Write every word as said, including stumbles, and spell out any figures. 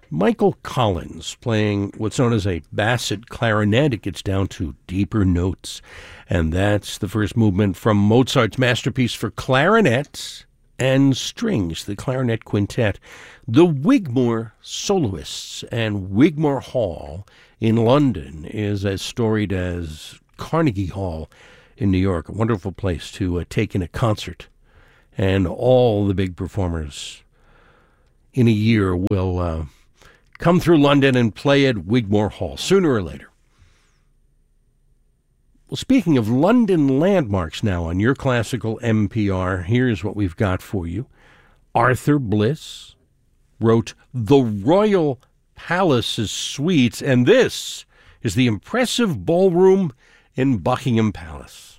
Michael Collins playing what's known as a basset clarinet. It gets down to deeper notes. And that's the first movement from Mozart's masterpiece for clarinet and strings, the Clarinet Quintet. The Wigmore Soloists and Wigmore Hall in London is as storied as Carnegie Hall in New York. A wonderful place to uh, take in a concert. And all the big performers in a year will uh, come through London and play at Wigmore Hall sooner or later. Well, speaking of London landmarks now on your classical N P R, here's what we've got for you. Arthur Bliss wrote The Royal Palace's Suites, and this is the impressive ballroom in Buckingham Palace.